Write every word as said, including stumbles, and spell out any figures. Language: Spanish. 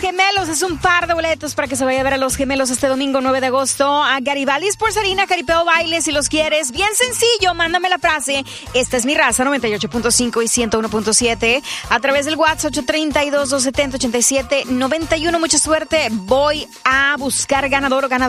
Gemelos. Es un par de boletos para que se vaya a ver a Los Gemelos este domingo nueve de agosto a Garibaldi Sports Arena, Caripeo Baile. Si los quieres, bien sencillo, mándame la frase: esta es mi raza, noventa y ocho punto cinco y ciento uno punto siete, a través del WhatsApp ocho tres dos, dos siete cero, ocho siete nueve uno. Mucha suerte. Voy a buscar ganador o ganador